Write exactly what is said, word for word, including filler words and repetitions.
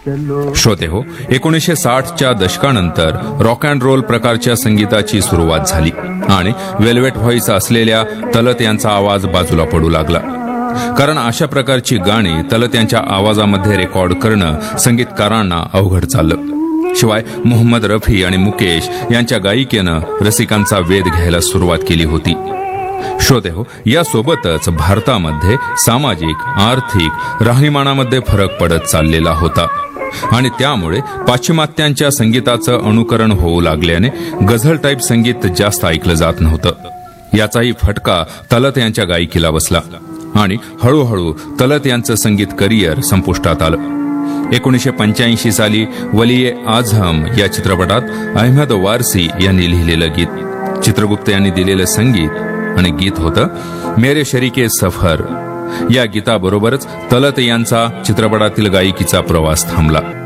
श्रोते हो, एकोणीसशे साठच्या दशकानंतर रॉक अँड रोल प्रकारच्या संगीताची सुरुवात झाली आणि वेल्वेट व्हॉइस असलेल्या तलत यांचा आवाज बाजूला पडू लागला. कारण अशा प्रकारची गाणी तलत यांच्या आवाजामध्ये रेकॉर्ड करणं संगीतकारांना अवघड चाललं. शिवाय मोहम्मद रफी आणि मुकेश यांच्या गायिकेनं रसिकांचा वेध घ्यायला सुरुवात केली होती. श्रोते हो, यासोबतच भारतामध्ये सामाजिक आर्थिक राहणीमानामध्ये फरक पडत चाललेला होता आणि त्यामुळे पाश्चिमात्यांच्या संगीताचं अनुकरण होऊ लागल्याने गझल टाईप संगीत जास्त ऐकलं जात नव्हतं. याचाही फटका तलत यांच्या गायकीला बसला आणि हळूहळू तलत यांचं संगीत करिअर संपुष्टात आलं. एकोणीसशे पंच्याऐंशी साली वलिये आझम या चित्रपटात अहमद वारसी यांनी लिहिलेलं गीत, चित्रगुप्त यांनी दिलेलं संगीत आणि गीत होतं मेरे शरीके सफर. या गीताबरोबरच तलत यांचा चित्रपटातील गायकीचा प्रवास थांबला.